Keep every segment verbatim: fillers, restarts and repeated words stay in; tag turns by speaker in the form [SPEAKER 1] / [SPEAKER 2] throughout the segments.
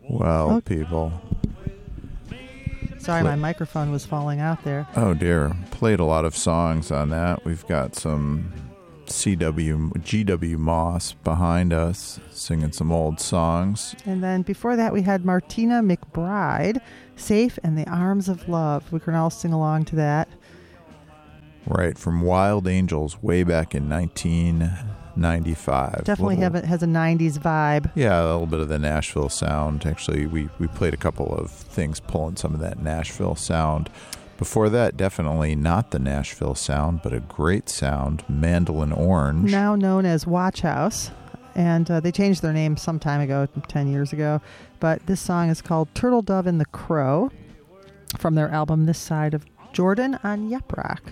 [SPEAKER 1] Well,
[SPEAKER 2] Okay.
[SPEAKER 1] people.
[SPEAKER 2] Sorry,
[SPEAKER 1] Play-
[SPEAKER 2] my microphone was falling out there.
[SPEAKER 1] Oh, dear. Played a lot of songs on that. We've got some C W, G W Moss behind us singing some old songs.
[SPEAKER 2] And then before that, we had Martina McBride, Safe in the Arms of Love. We can all sing along to that.
[SPEAKER 1] Right, from Wild Angels way back in nineteen ninety-five.
[SPEAKER 2] Definitely
[SPEAKER 1] Little-
[SPEAKER 2] have it, has a nineties vibe.
[SPEAKER 1] Yeah, a little bit of the Nashville sound. Actually, we, we played a couple of things pulling some of that Nashville sound. Before that, definitely not the Nashville sound, but a great sound, Mandolin Orange.
[SPEAKER 2] Now known as Watch House. And uh, they changed their name some time ago, ten years ago. But this song is called Turtle Dove and the Crow from their album This Side of Jordan on Yep Rock.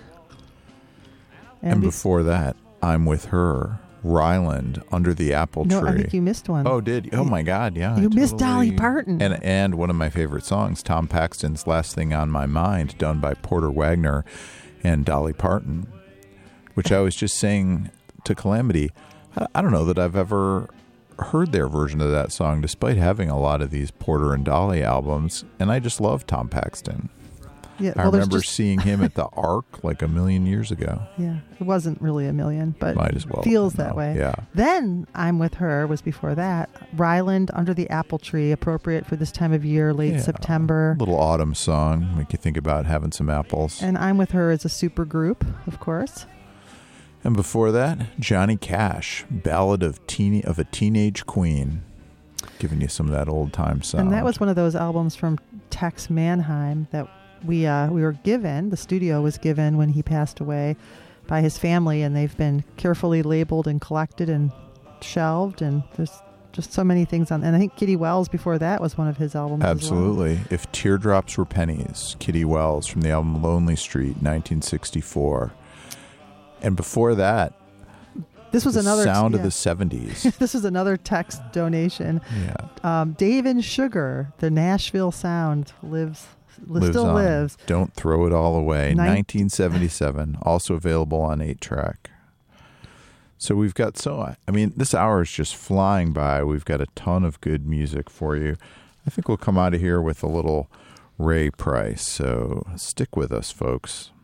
[SPEAKER 1] And
[SPEAKER 2] be-
[SPEAKER 1] before that, I'm With Her, Ryland, Under the Apple
[SPEAKER 2] no,
[SPEAKER 1] Tree.
[SPEAKER 2] I think you missed one.
[SPEAKER 1] Oh, did you? Oh, my God, yeah.
[SPEAKER 2] You
[SPEAKER 1] I
[SPEAKER 2] missed
[SPEAKER 1] totally-
[SPEAKER 2] Dolly Parton.
[SPEAKER 1] And, and one of my favorite songs, Tom Paxton's Last Thing on My Mind, done by Porter Wagner and Dolly Parton, which I was just saying to Calamity, I, I don't know that I've ever heard their version of that song, despite having a lot of these Porter and Dolly albums, and I just love Tom Paxton.
[SPEAKER 2] Yeah,
[SPEAKER 1] I
[SPEAKER 2] well, there's
[SPEAKER 1] remember
[SPEAKER 2] just-
[SPEAKER 1] seeing him at the Arc like a million years ago.
[SPEAKER 2] Yeah, it wasn't really a million, but
[SPEAKER 1] Might as well.
[SPEAKER 2] feels
[SPEAKER 1] No,
[SPEAKER 2] that way.
[SPEAKER 1] Yeah.
[SPEAKER 2] Then I'm With Her was before that. Ryland, Under the Apple Tree, appropriate for this time of year, late
[SPEAKER 1] Yeah.
[SPEAKER 2] September.
[SPEAKER 1] Little autumn song, make you think about having some apples.
[SPEAKER 2] And I'm With Her is a super group, of course.
[SPEAKER 1] And before that, Johnny Cash, Ballad of Teen- of a Teenage Queen, giving you some of that old time sound.
[SPEAKER 2] And that was one of those albums from Tex Mannheim that we uh, we were given. The studio was given when he passed away by his family, and they've been carefully labeled and collected and shelved. And there's just so many things on. And I think Kitty Wells before that was one of his albums.
[SPEAKER 1] Absolutely.
[SPEAKER 2] As well.
[SPEAKER 1] If Teardrops Were Pennies, Kitty Wells from the album Lonely Street, nineteen sixty-four. And before that,
[SPEAKER 2] This was
[SPEAKER 1] the
[SPEAKER 2] another
[SPEAKER 1] sound
[SPEAKER 2] yeah.
[SPEAKER 1] of the seventies.
[SPEAKER 2] This is another text donation.
[SPEAKER 1] Yeah.
[SPEAKER 2] Um, Dave and Sugar, the Nashville sound lives, li-
[SPEAKER 1] Lives
[SPEAKER 2] still
[SPEAKER 1] on.
[SPEAKER 2] lives.
[SPEAKER 1] Don't Throw It All Away,
[SPEAKER 2] Nin-
[SPEAKER 1] nineteen seventy-seven, also available on eight track. So we've got so, I mean, this hour is just flying by. We've got a ton of good music for you. I think we'll come out of here with a little Ray Price. So stick with us, folks.